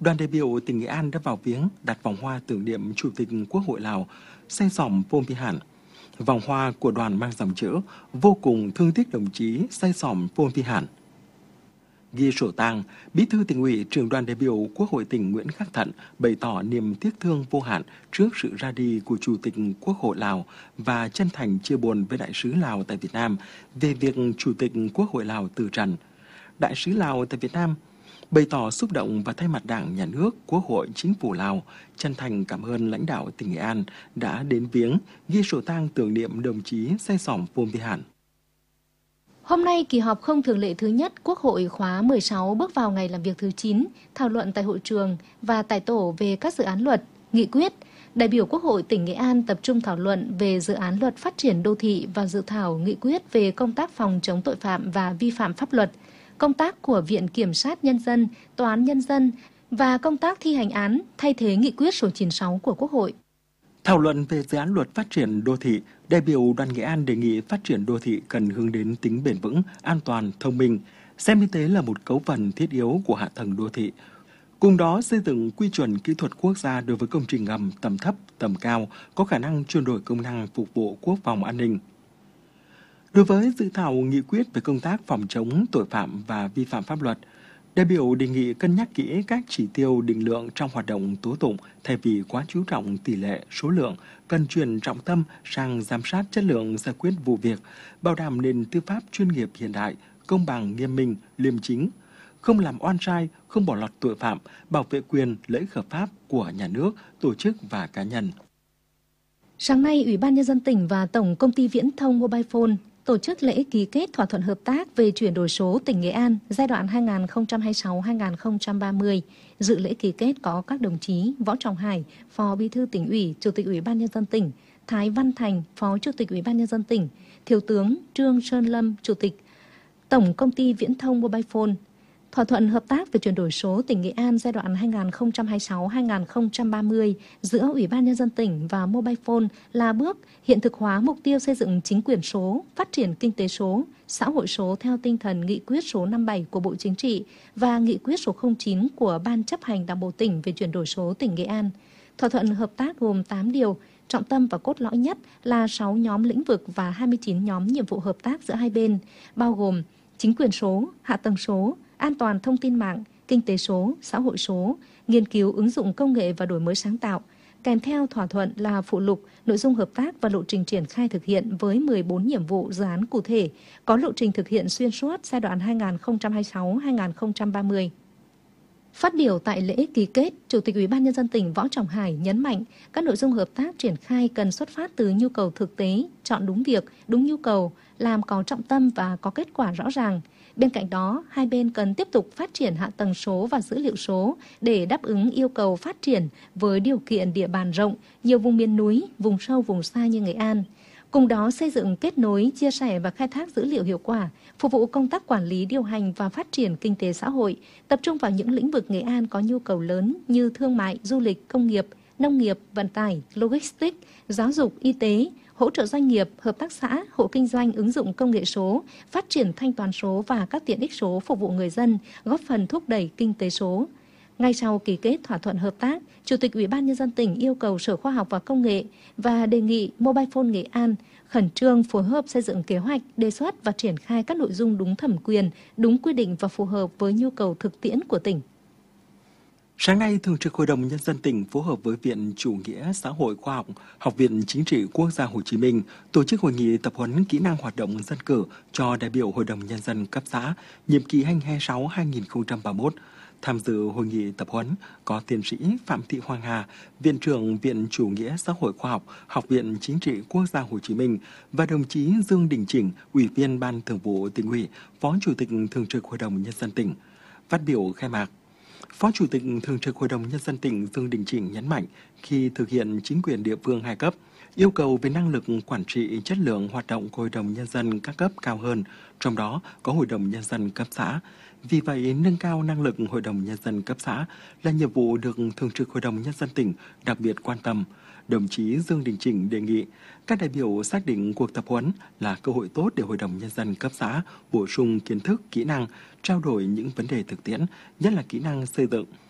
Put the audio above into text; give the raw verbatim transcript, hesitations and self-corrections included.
đoàn đại biểu tỉnh Nghệ An đã vào viếng đặt vòng hoa tưởng niệm Chủ tịch Quốc hội Lào Say Sỏm Phomvihane. Vòng hoa của đoàn mang dòng chữ vô cùng thương tiếc đồng chí Say Sỏm Phomvihane. Ghi sổ tang, Bí thư Tỉnh ủy, Trưởng đoàn đại biểu Quốc hội tỉnh Nguyễn Khắc Thận bày tỏ niềm tiếc thương vô hạn trước sự ra đi của Chủ tịch Quốc hội Lào và chân thành chia buồn với Đại sứ Lào tại Việt Nam về việc Chủ tịch Quốc hội Lào từ trần. Đại sứ Lào tại Việt Nam bày tỏ xúc động và thay mặt Đảng, Nhà nước, Quốc hội, Chính phủ Lào chân thành cảm ơn lãnh đạo tỉnh Nghệ An đã đến viếng, ghi sổ tang tưởng niệm đồng chí Say Sỏm Phomvihane. Hôm nay, kỳ họp không thường lệ thứ nhất Quốc hội khóa mười sáu bước vào ngày làm việc thứ chín, thảo luận tại hội trường và tại tổ về các dự án luật, nghị quyết. Đại biểu Quốc hội tỉnh Nghệ An tập trung thảo luận về dự án luật phát triển đô thị và dự thảo nghị quyết về công tác phòng chống tội phạm và vi phạm pháp luật, công tác của Viện Kiểm sát Nhân dân, Tòa án Nhân dân và công tác thi hành án thay thế nghị quyết số chín mươi sáu của Quốc hội. Thảo luận về dự án luật phát triển đô thị, đại biểu đoàn Nghệ An đề nghị phát triển đô thị cần hướng đến tính bền vững, an toàn, thông minh, xem y tế là một cấu phần thiết yếu của hạ tầng đô thị. Cùng đó xây dựng quy chuẩn kỹ thuật quốc gia đối với công trình ngầm tầm thấp, tầm cao, có khả năng chuyển đổi công năng phục vụ quốc phòng an ninh. Đối với dự thảo nghị quyết về công tác phòng chống tội phạm và vi phạm pháp luật, đại biểu đề nghị cân nhắc kỹ các chỉ tiêu định lượng trong hoạt động tố tụng thay vì quá chú trọng tỷ lệ, số lượng, cần chuyển trọng tâm sang giám sát chất lượng giải quyết vụ việc, bảo đảm nền tư pháp chuyên nghiệp hiện đại, công bằng, nghiêm minh, liêm chính, không làm oan sai, không bỏ lọt tội phạm, bảo vệ quyền lợi ích hợp pháp của nhà nước, tổ chức và cá nhân. Sáng nay, Ủy ban Nhân dân tỉnh và Tổng Công ty Viễn thông Mobile Phone tổ chức lễ ký kết thỏa thuận hợp tác về chuyển đổi số tỉnh Nghệ An giai đoạn hai nghìn không trăm hai mươi sáu đến hai nghìn không trăm ba mươi. Dự lễ ký kết có các đồng chí Võ Trọng Hải, Phó Bí thư Tỉnh ủy, Chủ tịch Ủy ban Nhân dân tỉnh, Thái Văn Thành, Phó Chủ tịch Ủy ban Nhân dân tỉnh, Thiếu tướng Trương Sơn Lâm, Chủ tịch Tổng Công ty Viễn thông Mobile Phone. Thỏa thuận hợp tác về chuyển đổi số tỉnh Nghệ An giai đoạn hai nghìn không trăm hai mươi sáu đến hai nghìn không trăm ba mươi giữa Ủy ban Nhân dân tỉnh và Mobile Phone là bước hiện thực hóa mục tiêu xây dựng chính quyền số, phát triển kinh tế số, xã hội số theo tinh thần nghị quyết số năm mươi bảy của Bộ Chính trị và nghị quyết số không chín của Ban chấp hành Đảng bộ tỉnh về chuyển đổi số tỉnh Nghệ An. Thỏa thuận hợp tác gồm tám điều, trọng tâm và cốt lõi nhất là sáu nhóm lĩnh vực và hai mươi chín nhóm nhiệm vụ hợp tác giữa hai bên, bao gồm chính quyền số, hạ tầng số, an toàn thông tin mạng, kinh tế số, xã hội số, nghiên cứu ứng dụng công nghệ và đổi mới sáng tạo. Kèm theo thỏa thuận là phụ lục, nội dung hợp tác và lộ trình triển khai thực hiện với mười bốn nhiệm vụ dự án cụ thể, có lộ trình thực hiện xuyên suốt giai đoạn hai nghìn không trăm hai mươi sáu đến hai nghìn không trăm ba mươi. Phát biểu tại lễ ký kết, Chủ tịch Ủy ban Nhân dân tỉnh Võ Trọng Hải nhấn mạnh các nội dung hợp tác triển khai cần xuất phát từ nhu cầu thực tế, chọn đúng việc, đúng nhu cầu, làm có trọng tâm và có kết quả rõ ràng. Bên cạnh đó, hai bên cần tiếp tục phát triển hạ tầng số và dữ liệu số để đáp ứng yêu cầu phát triển với điều kiện địa bàn rộng, nhiều vùng miền núi, vùng sâu, vùng xa như Nghệ An. Cùng đó xây dựng kết nối, chia sẻ và khai thác dữ liệu hiệu quả, phục vụ công tác quản lý, điều hành và phát triển kinh tế xã hội, tập trung vào những lĩnh vực Nghệ An có nhu cầu lớn như thương mại, du lịch, công nghiệp, nông nghiệp, vận tải, logistics, giáo dục, y tế, hỗ trợ doanh nghiệp, hợp tác xã, hộ kinh doanh ứng dụng công nghệ số, phát triển thanh toán số và các tiện ích số phục vụ người dân, góp phần thúc đẩy kinh tế số. Ngay sau ký kết thỏa thuận hợp tác, Chủ tịch Ủy ban Nhân dân tỉnh yêu cầu Sở Khoa học và Công nghệ và đề nghị Mobile Phone Nghệ An khẩn trương phối hợp xây dựng kế hoạch, đề xuất và triển khai các nội dung đúng thẩm quyền, đúng quy định và phù hợp với nhu cầu thực tiễn của tỉnh. Sáng nay, Thường trực Hội đồng Nhân dân tỉnh phối hợp với Viện Chủ nghĩa Xã hội Khoa học, Học viện Chính trị Quốc gia Hồ Chí Minh tổ chức hội nghị tập huấn kỹ năng hoạt động dân cử cho đại biểu Hội đồng Nhân dân cấp xã, nhiệm kỳ hai nghìn không trăm hai mươi sáu đến hai nghìn không trăm ba mươi mốt. Tham dự hội nghị tập huấn có tiến sĩ Phạm Thị Hoàng Hà, Viện trưởng Viện Chủ nghĩa Xã hội Khoa học, Học viện Chính trị Quốc gia Hồ Chí Minh và đồng chí Dương Đình Chỉnh, Ủy viên Ban Thường vụ Tỉnh ủy, Phó Chủ tịch Thường trực Hội đồng Nhân dân tỉnh. Phát biểu khai mạc, Phó Chủ tịch Thường trực Hội đồng Nhân dân tỉnh Dương Đình Chỉnh nhấn mạnh khi thực hiện chính quyền địa phương hai cấp, yêu cầu về năng lực quản trị chất lượng hoạt động của Hội đồng Nhân dân các cấp cao hơn, trong đó có Hội đồng Nhân dân cấp xã. Vì vậy, nâng cao năng lực Hội đồng Nhân dân cấp xã là nhiệm vụ được Thường trực Hội đồng Nhân dân tỉnh đặc biệt quan tâm. Đồng chí Dương Đình Chỉnh đề nghị các đại biểu xác định cuộc tập huấn là cơ hội tốt để Hội đồng Nhân dân cấp xã bổ sung kiến thức, kỹ năng, trao đổi những vấn đề thực tiễn, nhất là kỹ năng xây dựng